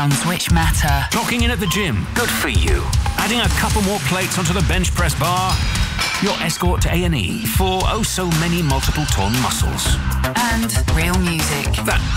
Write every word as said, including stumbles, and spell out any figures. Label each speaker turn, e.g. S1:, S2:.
S1: sounds which matter.
S2: Clocking in at the gym, good for you. Adding a couple more plates onto the bench press bar, your escort to A and E for oh so many multiple torn muscles.
S1: And real music.
S2: That